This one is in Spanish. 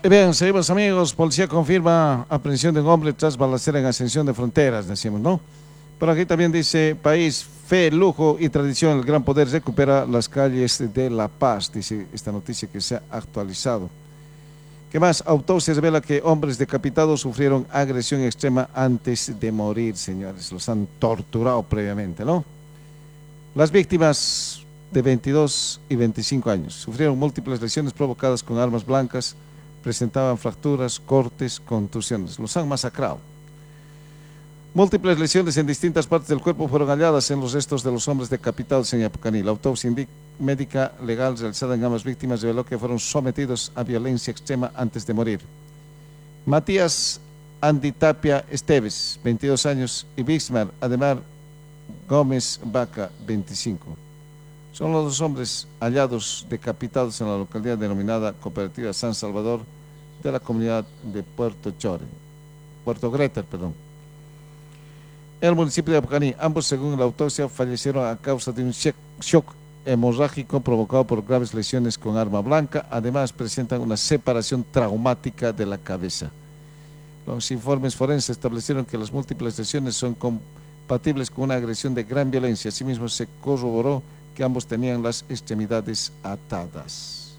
Y bien, seguimos amigos, policía confirma aprehensión de un hombre tras balacera en Ascensión de Fronteras, decimos, ¿no? Por aquí también dice, país, fe, lujo y tradición, el gran poder recupera las calles de La Paz, dice esta noticia que se ha actualizado. ¿Qué más? Autopsia revela que hombres decapitados sufrieron agresión extrema antes de morir, señores, los han torturado previamente, ¿no? Las víctimas de 22 y 25 años sufrieron múltiples lesiones provocadas con armas blancas, presentaban fracturas, cortes, contusiones, los han masacrado. Múltiples lesiones en distintas partes del cuerpo fueron halladas en los restos de los hombres decapitados en Yapucaní. La autopsia médica legal realizada en ambas víctimas reveló que fueron sometidos a violencia extrema antes de morir. Matías Andy Tapia Esteves, 22 años, y Bismar Ademar Gómez Vaca, 25. Son los dos hombres hallados decapitados en la localidad denominada Cooperativa San Salvador de la comunidad de Puerto Greter, en el municipio de Yapucaní. Ambos, según la autopsia, fallecieron a causa de un shock hemorrágico provocado por graves lesiones con arma blanca. Además, presentan una separación traumática de la cabeza. Los informes forenses establecieron que las múltiples lesiones son compatibles con una agresión de gran violencia. Asimismo, se corroboró que ambos tenían las extremidades atadas.